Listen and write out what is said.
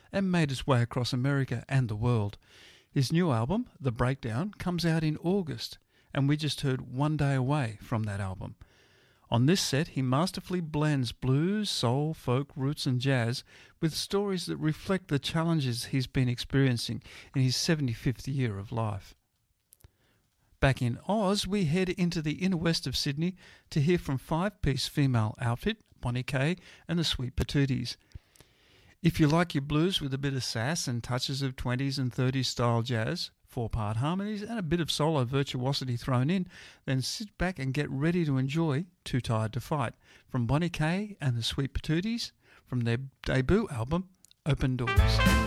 and made its way across America and the world. His new album, The Breakdown, comes out in August, and we just heard One Day Away from that album. On this set, he masterfully blends blues, soul, folk, roots and jazz with stories that reflect the challenges he's been experiencing in his 75th year of life. Back in Oz, we head into the inner west of Sydney to hear from five-piece female outfit, Bonnie Kay and the Sweet Patooties. If you like your blues with a bit of sass and touches of 20s and 30s style jazz, four-part harmonies and a bit of solo virtuosity thrown in, then sit back and get ready to enjoy Too Tired to Fight from Bonnie Kay and the Sweet Patooties from their debut album, Open Doors.